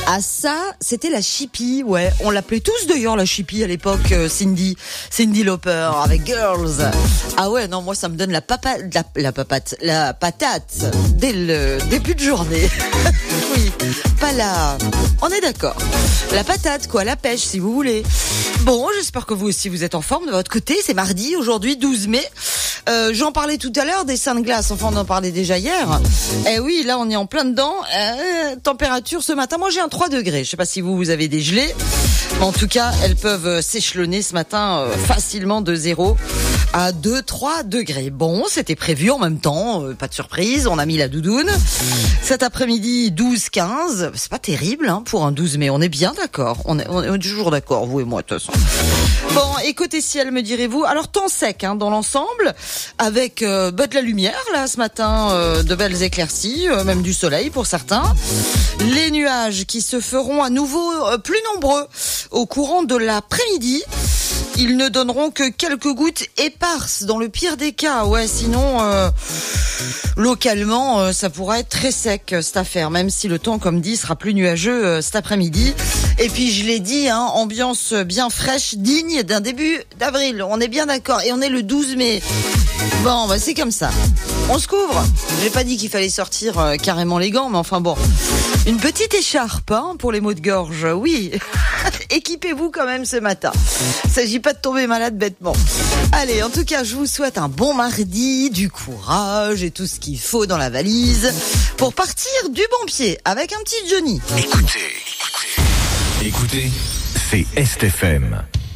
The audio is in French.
Ah ça, c'était la chippie, ouais. On l'appelait tous d'ailleurs la chippie à l'époque, Cyndi Lauper avec Girls. Ah ouais, non, moi ça me donne la patate dès le début de journée. Oui, pas la... On est d'accord. La patate, quoi, la pêche si vous voulez. Bon, j'espère que vous aussi vous êtes en forme de votre côté. C'est mardi, aujourd'hui 12 mai. J'en parlais tout à l'heure des seins de glace, enfin on en parlait déjà hier. Eh oui, là on est en plein dedans. Température ce matin, moi j'ai un 3 degrés. Je sais pas si vous avez des gelées. Mais en tout cas, elles peuvent s'échelonner ce matin facilement de 0 à 2-3 degrés. Bon, c'était prévu en même temps, pas de surprise, on a mis la doudoune. Cet après-midi, 12-15, c'est pas terrible hein, pour un 12 mai, on est bien d'accord. On est toujours d'accord, vous et moi de toute façon. Bon, et côté ciel, me direz-vous, alors temps sec hein, dans l'ensemble, avec de la lumière là ce matin, de belles éclaircies, même du soleil pour certains. Les nuages qui se feront à nouveau plus nombreux au courant de l'après-midi. Ils ne donneront que quelques gouttes éparses dans le pire des cas. Ouais, sinon, localement, ça pourrait être très sec cette affaire, même si le temps, comme dit, sera plus nuageux cet après-midi. Et puis, je l'ai dit, hein, ambiance bien fraîche, digne d'un début d'avril. On est bien d'accord. Et on est le 12 mai. Bon, bah c'est comme ça. On se couvre. J'ai pas dit qu'il fallait sortir carrément les gants, mais enfin bon. Une petite écharpe hein, pour les maux de gorge, oui. Équipez-vous quand même ce matin. Il s'agit pas de tomber malade bêtement. Allez, en tout cas, je vous souhaite un bon mardi, du courage et tout ce qu'il faut dans la valise pour partir du bon pied avec un petit Johnny. Écoutez, c'est STFM.